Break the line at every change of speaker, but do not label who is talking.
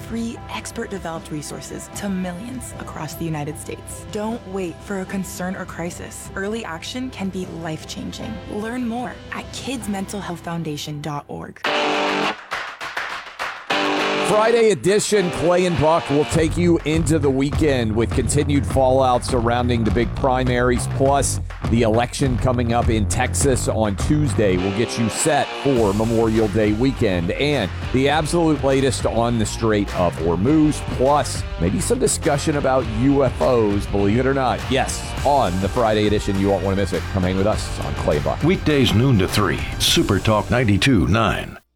free, expert-developed resources to millions across the United States. Don't wait for a concern or crisis. Early action can be life-changing. Learn more at kidsmentalhealthfoundation.org.
Friday edition, Clay and Buck will take you into the weekend with continued fallout surrounding the big primaries, plus the election coming up in Texas on Tuesday will get you set for Memorial Day weekend, and the absolute latest on the Strait of Hormuz, plus maybe some discussion about UFOs, believe it or not. Yes, on the Friday edition. You won't want to miss it. Come hang with us on Clay and Buck.
Weekdays noon to 3, Super Talk 92.9.